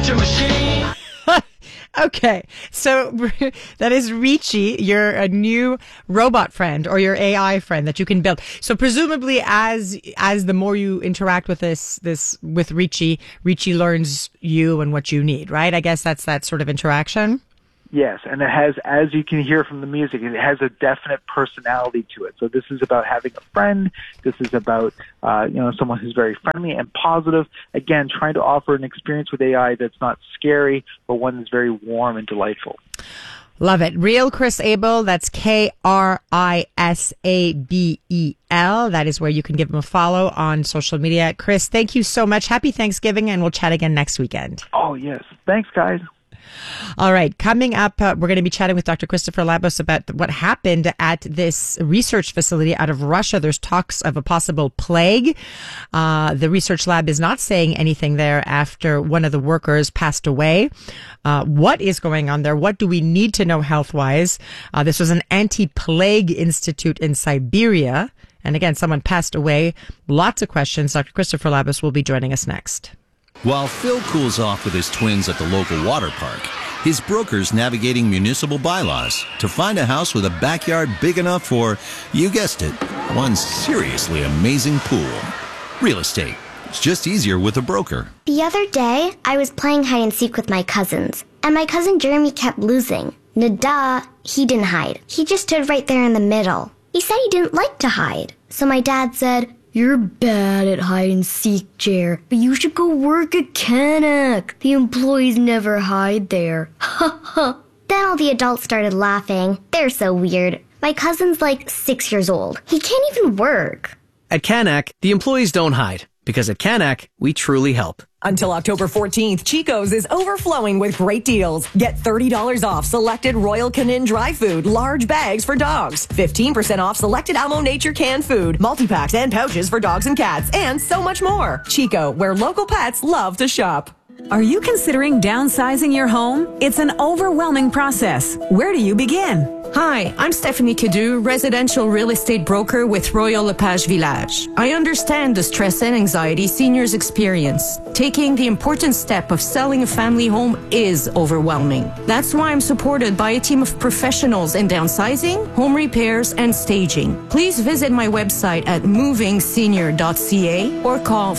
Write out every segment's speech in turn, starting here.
Okay, so that is Reachie, your new robot friend or your AI friend that you can build. So presumably, as the more you interact with this with Reachie learns you and what you need, right? I guess that's that sort of interaction. Yes, and it has, as you can hear from the music, it has a definite personality to it. So this is about having a friend. This is about, someone who's very friendly and positive. Again, trying to offer an experience with AI that's not scary, but one that's very warm and delightful. Love it. Real Chris Abel, that's Krisabel. That is where you can give him a follow on social media. Chris, thank you so much. Happy Thanksgiving, and we'll chat again next weekend. Oh, yes. Thanks, guys. All right. Coming up, we're going to be chatting with Dr. Christopher Labos about what happened at this research facility out of Russia. There's talks of a possible plague. The research lab is not saying anything there after one of the workers passed away. What is going on there? What do we need to know health-wise? This was an anti-plague institute in Siberia. And again, someone passed away. Lots of questions. Dr. Christopher Labos will be joining us next. While Phil cools off with his twins at the local water park, his broker's navigating municipal bylaws to find a house with a backyard big enough for, you guessed it, one seriously amazing pool. Real estate. It's just easier with a broker. The other day, I was playing hide and seek with my cousins, and my cousin Jeremy kept losing. Nada, he didn't hide. He just stood right there in the middle. He said he didn't like to hide. So my dad said, "You're bad at hide and seek, Jer, but you should go work at Canuck. The employees never hide there." Ha ha. Then all the adults started laughing. They're so weird. My cousin's like 6 years old. He can't even work. At Canuck, the employees don't hide, because at Canuck, we truly help. Until October 14th, Chico's is overflowing with great deals. Get $30 off selected Royal Canin dry food, large bags for dogs. 15% off selected Almo Nature canned food, multi-packs and pouches for dogs and cats, and so much more. Chico, where local pets love to shop. Are you considering downsizing your home? It's an overwhelming process. Where do you begin? Hi, I'm Stephanie Cadu, residential real estate broker with Royal Lepage Village. I understand the stress and anxiety seniors experience. Taking the important step of selling a family home is overwhelming. That's why I'm supported by a team of professionals in downsizing, home repairs, and staging. Please visit my website at movingsenior.ca or call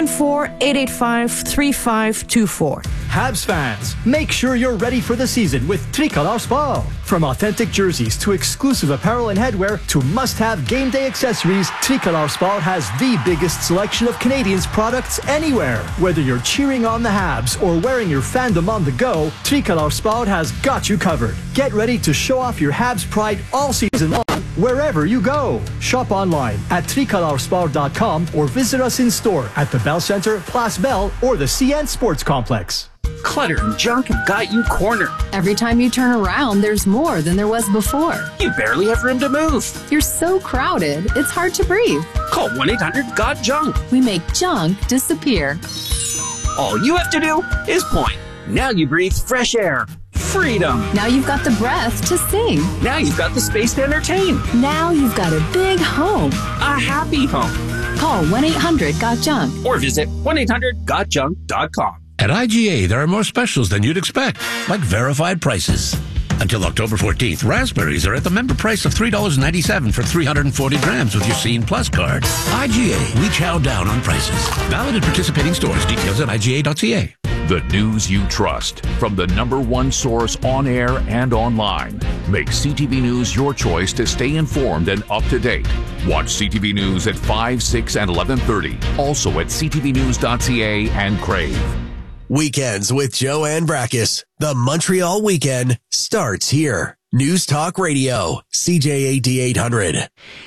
514-885-3524. Habs fans, make sure you're ready for the season with Tricolor Sport. From authentic jerseys to exclusive apparel and headwear to must-have game day accessories, Tricolor Sport has the biggest selection of Canadians' products anywhere. Whether you're cheering on the Habs or wearing your fandom on the go, Tricolor Sport has got you covered. Get ready to show off your Habs pride all season long, wherever you go. Shop online at tricolorsport.com or visit us in store at the Bell Center, Place Bell, or the CN Sports Complex. Clutter and junk have got you cornered. Every time you turn around, there's more than there was before. You barely have room to move. You're so crowded, it's hard to breathe. Call 1-800-GOT-JUNK. We make junk disappear. All you have to do is point. Now you breathe fresh air. Freedom. Now you've got the breath to sing. Now you've got the space to entertain. Now you've got a big home. A happy home. Call 1-800-GOT-JUNK. Or visit 1-800-GOTJUNK.com. At IGA, there are more specials than you'd expect, like verified prices. Until October 14th, raspberries are at the member price of $3.97 for 340 grams with your Scene Plus card. IGA, we chow down on prices. Valid at participating stores. Details at IGA.ca. The news you trust from the #1 source on air and online. Make CTV News your choice to stay informed and up to date. Watch CTV News at 5, 6, and 11:30. Also at ctvnews.ca and Crave. Weekends with Joanne Brakis. The Montreal Weekend starts here. News Talk Radio, CJAD 800.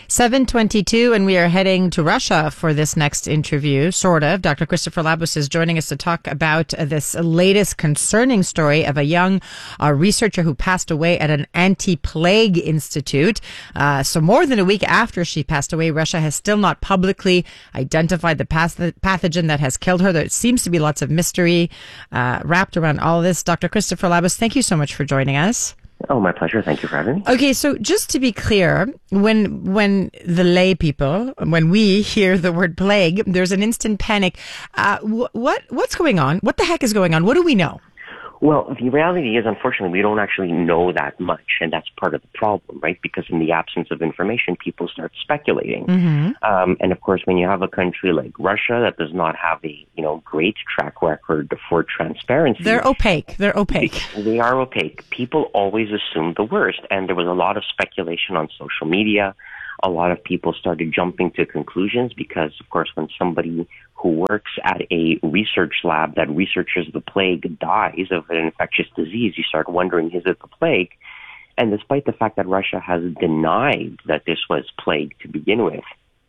7:22, and we are heading to Russia for this next interview, sort of. Dr. Christopher Labos is joining us to talk about this latest concerning story of a young researcher who passed away at an anti-plague institute. So more than a week after she passed away, Russia has still not publicly identified the pathogen that has killed her. There seems to be lots of mystery wrapped around all of this. Dr. Christopher Labos, thank you so much for joining us. Oh, my pleasure. Thank you for having me. Okay, so just to be clear, when the lay people, when we hear the word plague, there's an instant panic. What's going on? What the heck is going on? What do we know? Well, the reality is, unfortunately, we don't actually know that much, and that's part of the problem, right? Because in the absence of information, people start speculating. And of course, when you have a country like Russia that does not have a great track record for transparency, they're opaque. They are opaque. People always assume the worst, and there was a lot of speculation on social media. A lot of people started jumping to conclusions because, of course, when somebody who works at a research lab that researches the plague dies of an infectious disease, you start wondering, is it the plague? And despite the fact that Russia has denied that this was plague to begin with,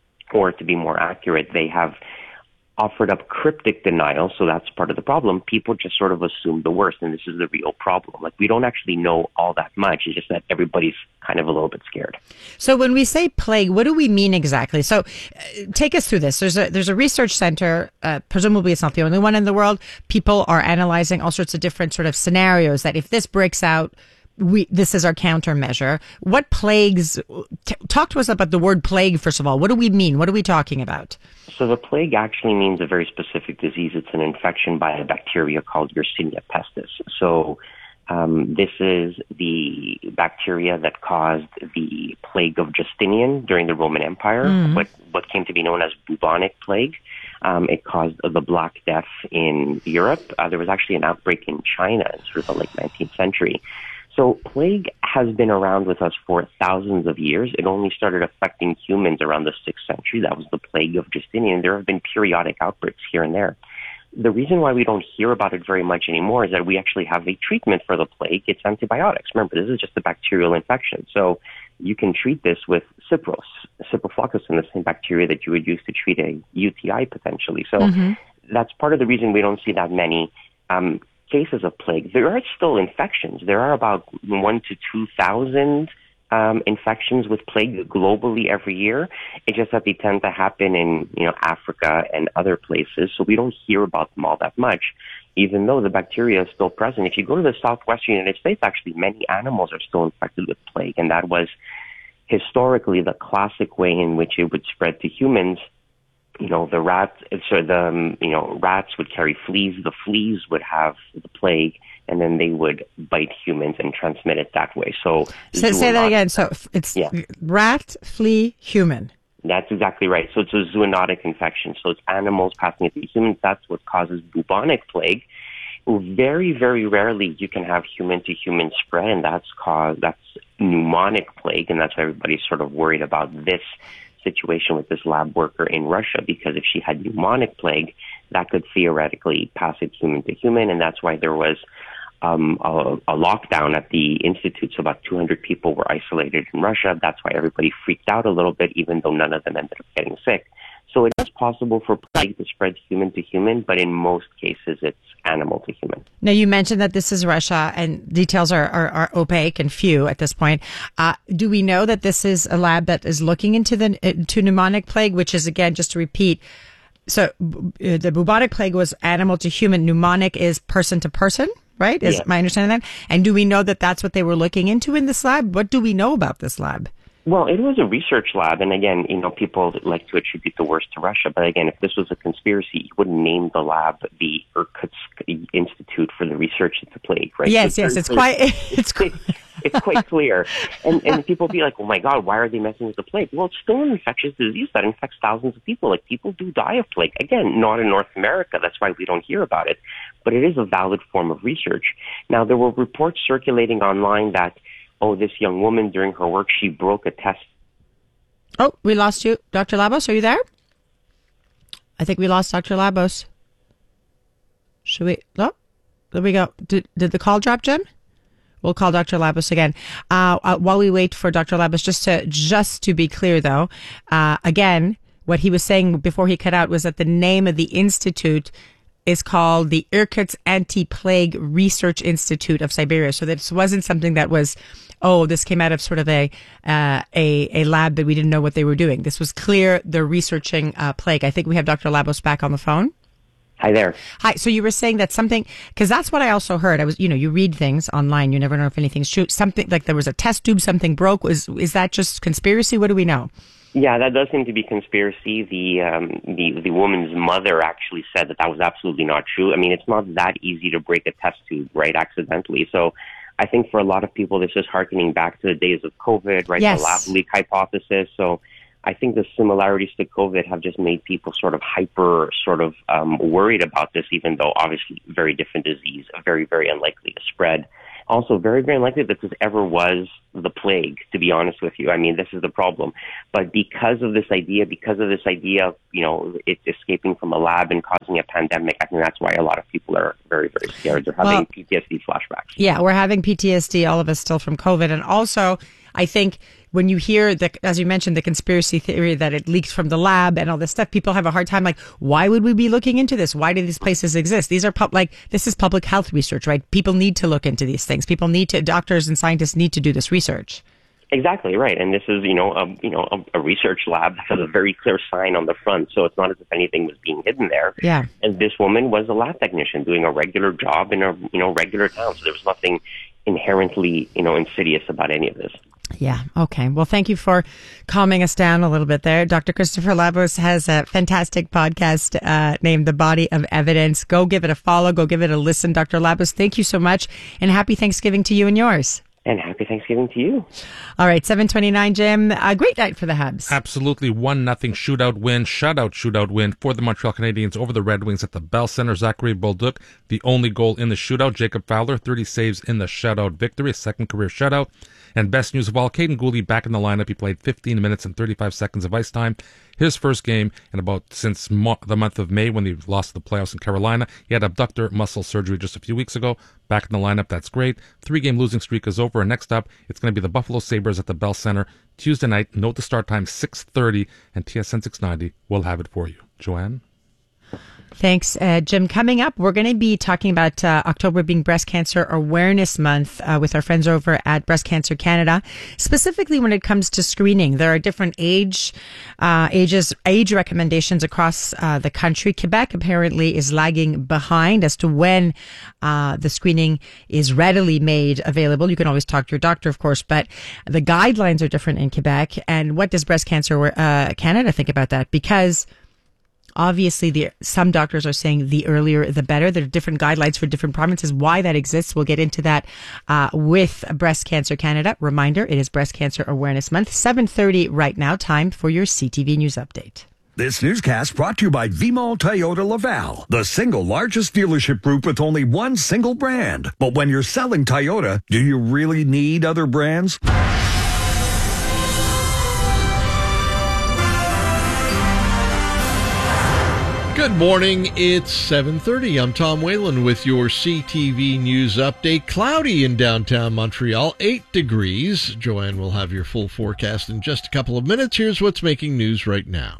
or to be more accurate, they have offered up cryptic denial, so that's part of the problem. People just sort of assume the worst, and this is the real problem. Like, we don't actually know all that much. It's just that everybody's kind of a little bit scared. So when we say plague, what do we mean exactly? So take us through this. There's a research center, presumably it's not the only one in the world. People are analyzing all sorts of different sort of scenarios that if this breaks out, this is our countermeasure. What plagues? Talk to us about the word plague, first of all. What do we mean? What are we talking about? So the plague actually means a very specific disease. It's an infection by a bacteria called Yersinia pestis. So this is the bacteria that caused the plague of Justinian during the Roman Empire, what came to be known as bubonic plague. It caused the Black Death in Europe. There was actually an outbreak in China in sort of the late 19th century. So plague has been around with us for thousands of years. It only started affecting humans around the 6th century. That was the plague of Justinian. There have been periodic outbreaks here and there. The reason why we don't hear about it very much anymore is that we actually have a treatment for the plague. It's antibiotics. Remember, this is just a bacterial infection. So you can treat this with ciprofloxacin, the same bacteria that you would use to treat a UTI potentially. So that's part of the reason we don't see that many cases of plague. There are still infections. There are about 1,000 to 2,000 infections with plague globally every year. It's just that they tend to happen in Africa and other places, so we don't hear about them all that much, even though the bacteria is still present. If you go to the southwestern United States, actually many animals are still infected with plague, and that was historically the classic way in which it would spread to humans. The rats, rats would carry fleas. The fleas would have the plague, and then they would bite humans and transmit it that way. So say that again. So it's rat, flea, human. That's exactly right. So it's a zoonotic infection. So it's animals passing it to humans. That's what causes bubonic plague. Very, very rarely you can have human-to-human spread, and that's pneumonic plague, and that's why everybody's sort of worried about this situation with this lab worker in Russia, because if she had pneumonic plague, that could theoretically pass it human to human, and that's why there was a lockdown at the institute. So about 200 people were isolated in Russia. That's why everybody freaked out a little bit, even though none of them ended up getting sick. So it is possible for plague to spread human to human, but in most cases it's animal to human. Now, you mentioned that this is Russia, and details are opaque and few at this point. Do we know that this is a lab that is looking into to pneumonic plague, which is, again, just to repeat, so the bubonic plague was animal to human. Pneumonic is person to person, right? Is my understanding that? And do we know that that's what they were looking into in this lab? What do we know about this lab? Well, it was a research lab, and again, people like to attribute the worst to Russia. But again, if this was a conspiracy, you wouldn't name the lab the Irkutsk Institute for the Research of the Plague, right? Yes, it's quite clear. And people be like, "Oh my God, why are they messing with the plague?" Well, it's still an infectious disease that infects thousands of people. Like, people do die of plague. Again, not in North America. That's why we don't hear about it. But it is a valid form of research. Now, there were reports circulating online that, this young woman, during her work, she broke a test. Oh, we lost you. Dr. Labos, are you there? I think we lost Dr. Labos. Should we? Oh, there we go. Did the call drop, Jim? We'll call Dr. Labos again. While we wait for Dr. Labos, just to be clear, though, again, what he was saying before he cut out was that the name of the institute is called the Irkutsk Anti-Plague Research Institute of Siberia. So this wasn't something that was, this came out of sort of a lab that we didn't know what they were doing. This was clear they're researching plague. I think we have Dr. Labos back on the phone. Hi there. Hi. So you were saying that something, because that's what I also heard. You read things online. You never know if anything's true. Something like there was a test tube, something broke. Is that just conspiracy? What do we know? Yeah, that does seem to be conspiracy. The woman's mother actually said that was absolutely not true. I mean, it's not that easy to break a test tube, right, accidentally. So I think for a lot of people, this is harkening back to the days of COVID, right? Yes. The lab leak hypothesis. So I think the similarities to COVID have just made people sort of hyper worried about this, even though obviously very different disease, very, very unlikely to spread. Also, very, very unlikely that this ever was the plague, to be honest with you. I mean, this is the problem. But because of this idea of, it escaping from a lab and causing a pandemic, I think that's why a lot of people are very, very scared. They're having PTSD flashbacks. Yeah, we're having PTSD, all of us still from COVID. And also, I think when you hear, as you mentioned, the conspiracy theory that it leaked from the lab and all this stuff, people have a hard time like, why would we be looking into this? Why do these places exist? These are this is public health research, right? People need to look into these things. Doctors and scientists need to do this research. Exactly right, and this is a research lab that has a very clear sign on the front, so it's not as if anything was being hidden there. Yeah, and this woman was a lab technician doing a regular job in a regular town, so there was nothing inherently insidious about any of this. Yeah. Okay. Well, thank you for calming us down a little bit there. Dr. Christopher Labos has a fantastic podcast named The Body of Evidence. Go give it a follow. Go give it a listen. Dr. Labos, thank you so much, and happy Thanksgiving to you and yours. And happy Thanksgiving to you. All right, 7:29, Jim. A great night for the Habs. Absolutely. 1-0 shootout win for the Montreal Canadiens over the Red Wings at the Bell Center. Zachary Bolduc, the only goal in the shootout. Jacob Fowler, 30 saves in the shutout victory, a second career shutout. And best news of all, Caden Gooley back in the lineup. He played 15 minutes and 35 seconds of ice time. His first game since the month of May when he lost the playoffs in Carolina. He had abductor muscle surgery just a few weeks ago. Back in the lineup, that's great. 3-game losing streak is over. And next up, it's going to be the Buffalo Sabres at the Bell Center Tuesday night. Note the start time, 6:30, and TSN 690 will have it for you. Joanne? Thanks, Jim. Coming up, we're going to be talking about October being Breast Cancer Awareness Month with our friends over at Breast Cancer Canada. Specifically, when it comes to screening, there are different age recommendations across the country. Quebec apparently is lagging behind as to when the screening is readily made available. You can always talk to your doctor, of course, but the guidelines are different in Quebec. And what does Breast Cancer Canada think about that? Because obviously, some doctors are saying the earlier, the better. There are different guidelines for different provinces. Why that exists, we'll get into that with Breast Cancer Canada. Reminder, it is Breast Cancer Awareness Month. 7:30 right now. Time for your CTV News Update. This newscast brought to you by Vimont Toyota Laval, the single largest dealership group with only one single brand. But when you're selling Toyota, do you really need other brands? Good morning, it's 7:30. I'm Tom Whalen with your CTV News Update. Cloudy in downtown Montreal, 8 degrees. Joanne will have your full forecast in just a couple of minutes. Here's what's making news right now.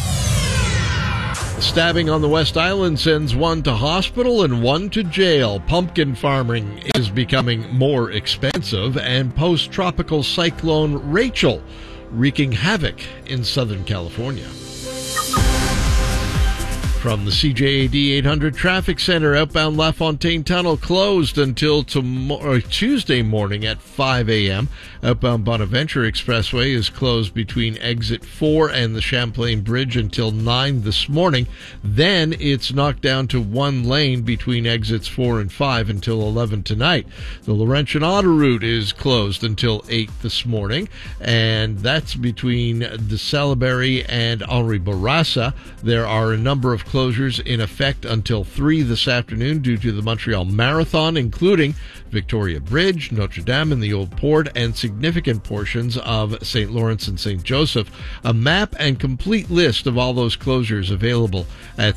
The stabbing on the West Island sends one to hospital and one to jail. Pumpkin farming is becoming more expensive, and post-tropical cyclone Rachel wreaking havoc in Southern California. From the CJAD 800 Traffic Center, outbound LaFontaine Tunnel closed until Tuesday morning at 5 a.m. Outbound Bonaventure Expressway is closed between exit 4 and the Champlain Bridge until 9 this morning. Then it's knocked down to one lane between exits 4 and 5 until 11 tonight. The Laurentian Autoroute is closed until 8 this morning, and that's between the Salaberry and Henri Bourassa. There are a number of closures in effect until 3 this afternoon due to the Montreal Marathon, including Victoria Bridge, Notre Dame and the Old Port, and significant portions of St. Lawrence and St. Joseph. A map and complete list of all those closures available at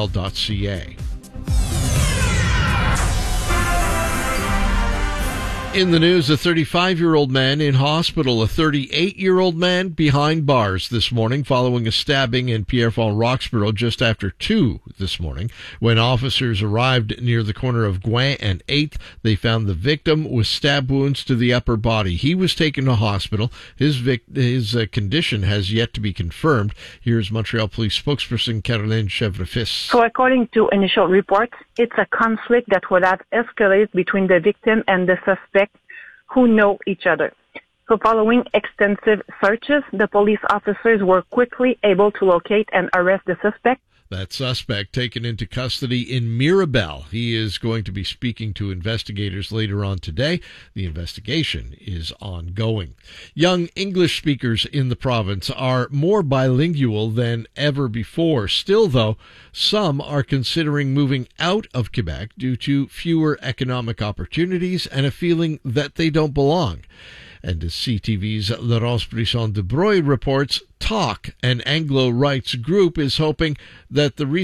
ctvnewsmontreal.ca. In the news, a 35-year-old man in hospital, a 38-year-old man behind bars this morning following a stabbing in Pierrefonds Roxborough just after 2 this morning. When officers arrived near the corner of Gouin and 8th, they found the victim with stab wounds to the upper body. He was taken to hospital. His condition has yet to be confirmed. Here's Montreal Police spokesperson Caroline Chevrefis. So according to initial reports, it's a conflict that would have escalated between the victim and the suspect, who know each other. So following extensive searches, the police officers were quickly able to locate and arrest the suspect. That suspect taken into custody in Mirabel. He is going to be speaking to investigators later on today. The investigation is ongoing. Young English speakers in the province are more bilingual than ever before. Still, though, some are considering moving out of Quebec due to fewer economic opportunities and a feeling that they don't belong. And as CTV's Laurence Brisson de Broglie reports, TALK, an Anglo rights group, is hoping that the